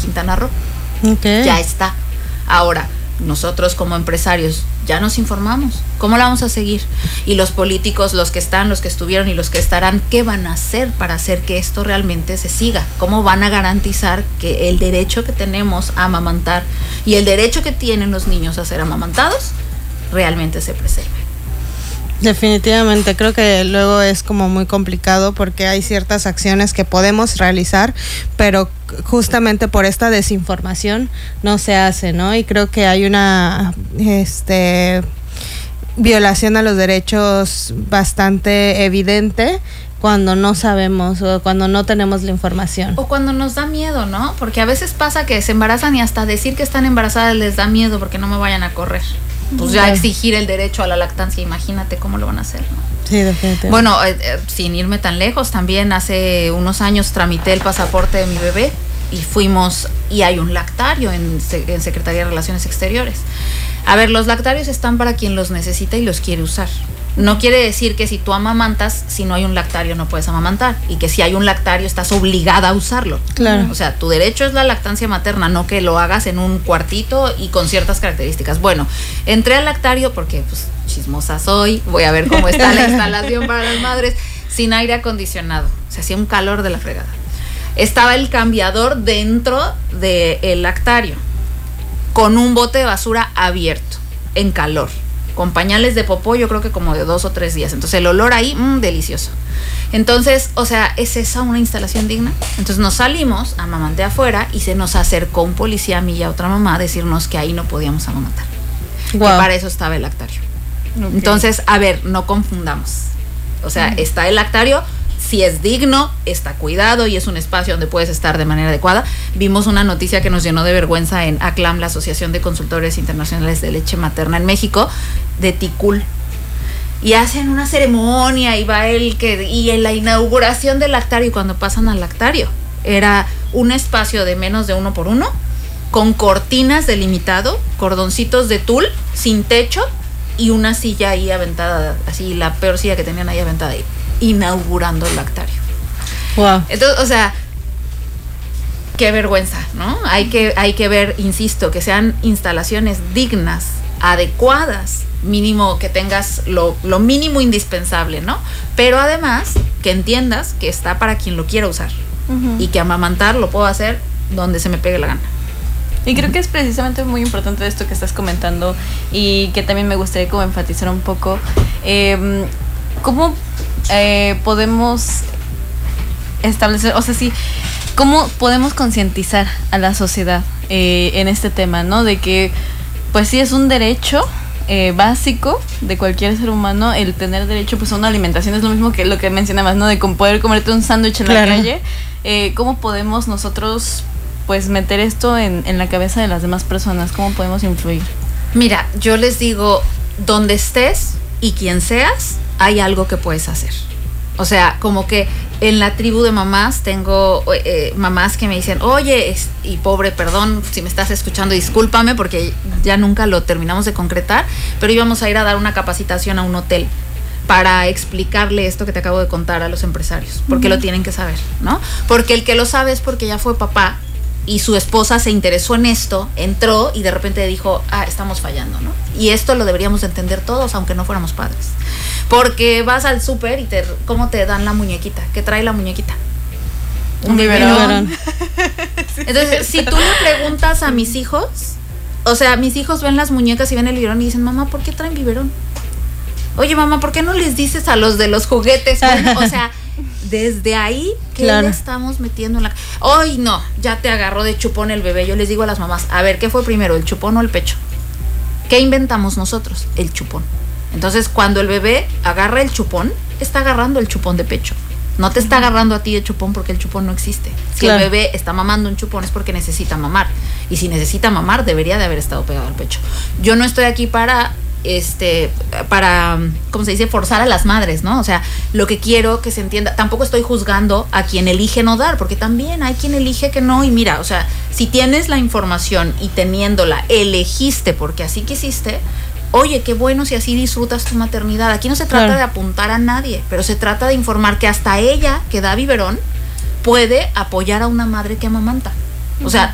Quintana Roo. Okay. Ya está. Ahora, nosotros como empresarios ya nos informamos. ¿Cómo la vamos a seguir? Y los políticos, los que están, los que estuvieron y los que estarán, ¿qué van a hacer para hacer que esto realmente se siga? ¿Cómo van a garantizar que el derecho que tenemos a amamantar y el derecho que tienen los niños a ser amamantados realmente se preserve? Definitivamente, creo que luego es como muy complicado porque hay ciertas acciones que podemos realizar, pero justamente por esta desinformación no se hace, ¿no? Y creo que hay una violación a los derechos bastante evidente cuando no sabemos o cuando no tenemos la información. O cuando nos da miedo, ¿no? Porque a veces pasa que se embarazan y hasta decir que están embarazadas les da miedo porque no me vayan a correr. Pues ya exigir el derecho a la lactancia, imagínate cómo lo van a hacer, ¿no? Sí, definitivamente. Bueno, sin irme tan lejos, también hace unos años tramité el pasaporte de mi bebé y fuimos, y hay un lactario en Secretaría de Relaciones Exteriores. A ver, los lactarios están para quien los necesita y los quiere usar. No quiere decir que si tú amamantas, si no hay un lactario no puedes amamantar, y que si hay un lactario estás obligada a usarlo. Claro. O sea, tu derecho es la lactancia materna, no que lo hagas en un cuartito y con ciertas características. Bueno, entré al lactario porque pues chismosa soy, voy a ver cómo está la instalación para las madres, sin aire acondicionado, se hacía un calor de la fregada. Estaba el cambiador dentro del lactario, con un bote de basura abierto, en calor, con pañales de popó, yo creo que como de 2 o 3 días. Entonces el olor ahí, delicioso. Entonces, o sea, ¿es esa una instalación digna? Entonces nos salimos, amamanté afuera, y se nos acercó un policía a mí y a otra mamá a decirnos que ahí no podíamos amamantar. Wow. Que para eso estaba el lactario. Okay. Entonces, a ver, no confundamos. O sea, está el lactario, si es digno, está cuidado y es un espacio donde puedes estar de manera adecuada. Vimos una noticia que nos llenó de vergüenza en ACLAM, la Asociación de Consultores Internacionales de Leche Materna en México, de Ticul. Y hacen una ceremonia y va y en la inauguración del lactario, y cuando pasan al lactario, era un espacio de menos de 1 por 1, con cortinas delimitado, cordoncitos de tul, sin techo, y una silla ahí aventada, así la peor silla que tenían ahí aventada ahí, inaugurando el lactario. Wow. Entonces, o sea, qué vergüenza, ¿no? Hay que ver, insisto, que sean instalaciones dignas, adecuadas, mínimo que tengas lo mínimo indispensable, ¿no? Pero además que entiendas que está para quien lo quiera usar, y que amamantar lo puedo hacer donde se me pegue la gana. Y creo que es precisamente muy importante esto que estás comentando, y que también me gustaría como enfatizar un poco cómo podemos establecer, o sea, sí, cómo podemos concientizar a la sociedad en este tema, ¿no? De que pues sí es un derecho básico de cualquier ser humano el tener derecho pues a una alimentación. Es lo mismo que lo que mencionabas, ¿no? De poder comerte un sándwich en la calle. ¿Cómo podemos nosotros pues meter esto en la cabeza de las demás personas? ¿Cómo podemos influir? Mira, yo les digo, donde estés y quien seas, hay algo que puedes hacer. O sea, como que en la tribu de mamás tengo mamás que me dicen, oye, y pobre, perdón si me estás escuchando, discúlpame porque ya nunca lo terminamos de concretar, pero íbamos a ir a dar una capacitación a un hotel para explicarle esto que te acabo de contar a los empresarios, porque lo tienen que saber, ¿no? Porque el que lo sabe es porque ya fue papá y su esposa se interesó en esto, entró y de repente dijo, estamos fallando, ¿no? Y esto lo deberíamos de entender todos, aunque no fuéramos padres. Porque vas al súper y ¿cómo te dan la muñequita? ¿Qué trae la muñequita? Un biberón. Entonces, si tú le preguntas a mis hijos, o sea, mis hijos ven las muñecas y ven el biberón y dicen, mamá, ¿por qué traen biberón? Oye, mamá, ¿por qué no les dices a los de los juguetes? Bueno, o sea, desde ahí, ¿qué le estamos metiendo en la... ¡Ay, no! Ya te agarró de chupón el bebé. Yo les digo a las mamás, a ver, ¿qué fue primero, el chupón o el pecho? ¿Qué inventamos nosotros? El chupón. Entonces, cuando el bebé agarra el chupón, está agarrando el chupón de pecho. No te está agarrando a ti de chupón porque el chupón no existe. Si el bebé está mamando un chupón es porque necesita mamar. Y si necesita mamar, debería de haber estado pegado al pecho. Yo no estoy aquí para ¿cómo se dice? Forzar a las madres, ¿no? O sea, lo que quiero que se entienda, tampoco estoy juzgando a quien elige no dar, porque también hay quien elige que no, y mira, o sea, si tienes la información y teniéndola, elegiste porque así quisiste, oye, qué bueno si así disfrutas tu maternidad. Aquí no se trata de apuntar a nadie, pero se trata de informar que hasta ella, que da biberón, puede apoyar a una madre que amamanta. O sea,